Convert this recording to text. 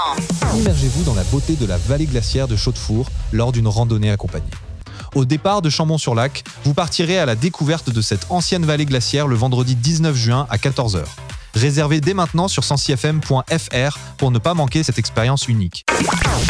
Immergez-vous dans la beauté de la vallée glaciaire de Chaudefour lors d'une randonnée accompagnée. Au départ de Chambon-sur-Lac, vous partirez à la découverte de cette ancienne vallée glaciaire le vendredi 19 juin à 14h. Réservez dès maintenant sur sensifm.fr pour ne pas manquer cette expérience unique.